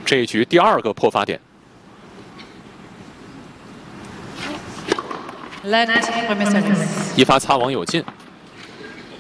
这一局第2个破发点。 一发擦网有进。